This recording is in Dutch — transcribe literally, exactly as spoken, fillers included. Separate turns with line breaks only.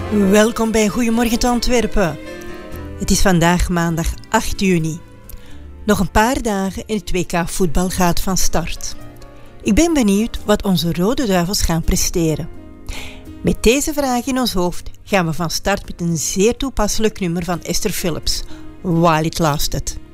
Welkom bij Goedemorgen te Antwerpen. Het is vandaag maandag acht juni. Nog een paar dagen en het W K voetbal gaat van start. Ik ben benieuwd wat onze Rode Duivels gaan presteren. Met deze vraag in ons hoofd gaan we van start met een zeer toepasselijk nummer van Esther Phillips, While It Lasted.